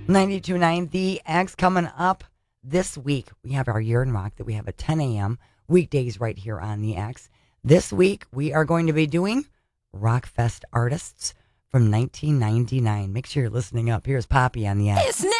92.9 The X coming up this week. We have our Year in Rock that we have at 10 a.m. weekdays right here on The X. This week, we are going to be doing Rockfest artists from 1999. Make sure you're listening up. Here's Poppy on The X. It's